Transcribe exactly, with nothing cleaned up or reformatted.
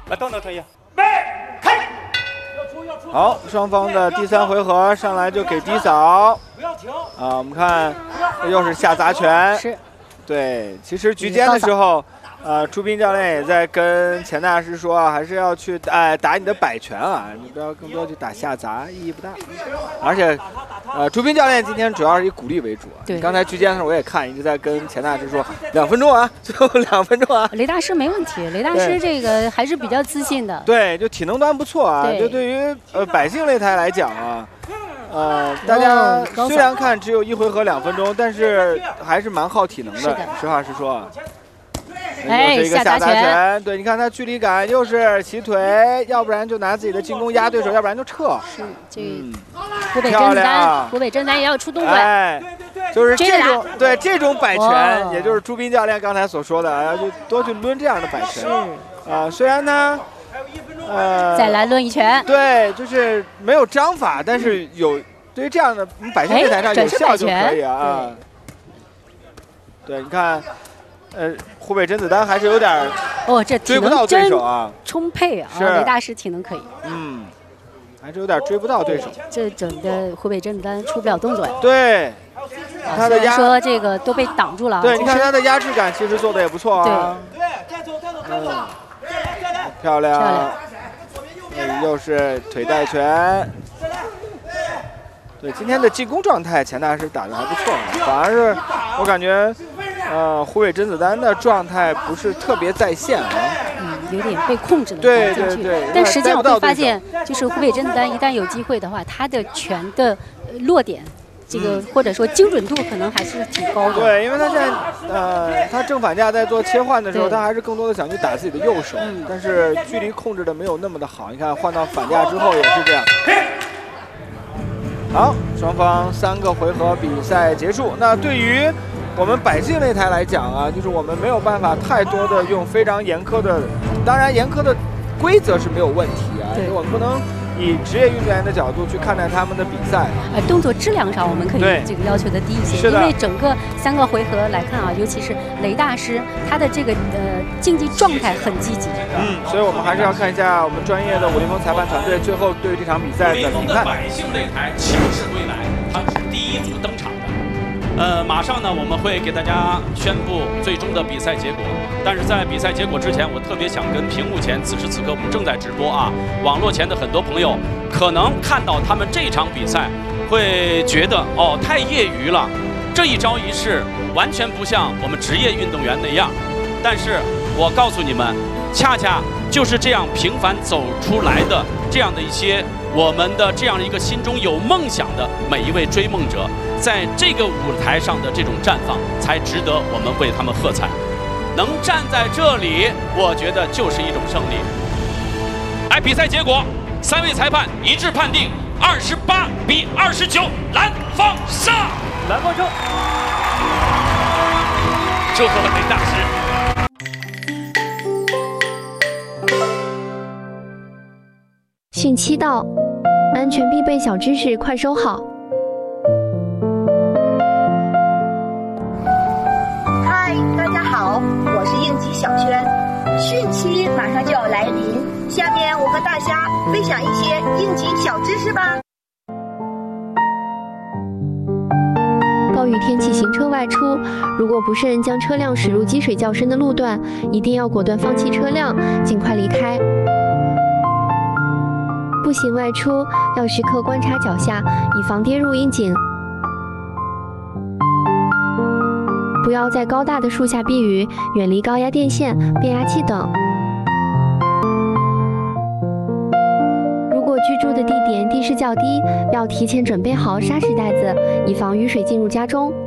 来，动作退役。 好，双方的第三回合上来就给低扫。 不要停。 啊，我们看，又是下砸拳。 是。 对，其实局间的时候。呃，朱斌教练也在跟钱大师说啊，还是要去哎打你的摆拳啊，你不要更多去打下砸，意义不大。而且，呃，朱斌教练今天主要是以鼓励为主。 对， 刚才局间的时候我也看，一直在跟钱大师说两分钟啊，最后两分钟啊。 雷大师没问题，雷大师这个还是比较自信的。 对，就体能端不错啊。 对就对于呃百姓擂台来讲啊。呃，大家虽然看只有一回合两分钟，但是还是蛮耗体能的。 的实话实说。 哎， 又是一个下砸拳， 对，你看他距离感又是齐腿，要不然就拿自己的进攻压对手，要不然就撤。 是，这嗯， 湖北甄子丹，湖北甄子丹也要出动作。 哎，就是这种对这种摆拳， 哦、 也就是朱斌教练刚才所说的，要去多去抡这样的摆拳。啊、呃，虽然呢，呃， 再来抡一拳。 对，就是没有章法，但是有对于这样的百姓擂台上有效就可以啊。对，你看。呃，湖北甄子丹还是有点哦，这追不到对手啊， 充沛啊， 是雷大师体能可以， 嗯，还是有点追不到对手。 这整的湖北甄子丹出不了动作呀。 对，他的压说这个都被挡住了。 对，你看他的压制感其实做的也不错啊。 对， 带走带走带走，漂亮， 漂亮， 又是腿带拳。对，今天的进攻状态，钱大师打的还不错，反而是我感觉。呃，湖北甄子丹的状态不是特别在线啊， 嗯，有点被控制了。 对对对。 但实际上我会发现，就是湖北甄子丹一旦有机会的话，他的拳的落点，这个、嗯、或者说精准度可能还是挺高的。 对，因为他现在呃，他正反架在做切换的时候，他还是更多的想去打自己的右手， 嗯、 但是距离控制的没有那么的好。你看换到反架之后也是这样。好，双方三个回合比赛结束。那对于我们百姓擂台来讲啊，就是我们没有办法太多的用非常严苛的，当然严苛的规则是没有问题啊，就我们不能以职业运动员的角度去看待他们的比赛。 呃，动作质量上我们可以这个要求的低一些，因为整个三个回合来看啊，尤其是雷大师他的这个呃竞技状态很积极。 嗯，所以我们还是要看一下我们专业的武林风裁判团队最后对于这场比赛的评判。 百姓擂台强势归来，他是第一组登场。呃，马上呢，我们会给大家宣布最终的比赛结果。但是在比赛结果之前，我特别想跟屏幕前此时此刻我们正在直播啊，网络前的很多朋友，可能看到他们这场比赛，会觉得哦，太业余了，这一招一式完全不像我们职业运动员那样。但是我告诉你们，恰恰就是这样平凡走出来的这样的一些我们的这样一个心中有梦想的每一位追梦者。在这个舞台上的这种绽放，才值得我们为他们喝彩。能站在这里，我觉得就是一种胜利。来，比赛结果，三位裁判一致判定二十八比二十九，蓝方胜。 蓝方胜。 祝贺雷大师。 训七到，安全必备小知识，快收好。 大家好，我是应急小轩。汛期马上就要来临，下面我和大家分享一些应急小知识吧。 暴雨天气行车外出，如果不慎将车辆驶入积水较深的路段，一定要果断放弃车辆，尽快离开。步行外出要时刻观察脚下，以防跌入阴井。不要在高大的树下避雨，远离高压电线、变压器等。如果居住的地点地势较低，要提前准备好沙石袋子，以防雨水进入家中。